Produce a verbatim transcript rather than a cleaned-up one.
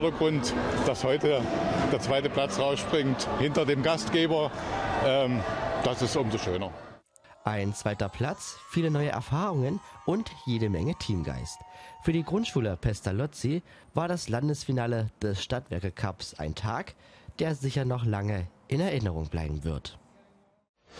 Grund, dass heute der zweite Platz rausspringt hinter dem Gastgeber, ähm, das ist umso schöner. Ein zweiter Platz, viele neue Erfahrungen und jede Menge Teamgeist. Für die Grundschule Pestalozzi war das Landesfinale des Stadtwerke Cups ein Tag, der sicher noch lange in Erinnerung bleiben wird.